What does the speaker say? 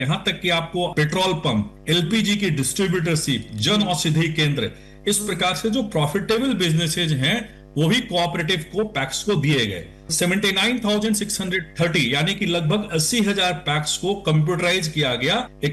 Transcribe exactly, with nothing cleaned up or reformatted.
यहाँ तक कि आपको पेट्रोल पंप, एलपीजी की डिस्ट्रीब्यूटरशिप, जन औषधि केंद्र, इस प्रकार से जो प्रॉफिटेबल बिजनेसेज हैं वो भी कोऑपरेटिव को पैक्स को दिए गए। Seventy nine thousand six hundred thirty यानी कि लगभग अस्सी हजार पैक्स को कंप्यूटराइज किया गया। एक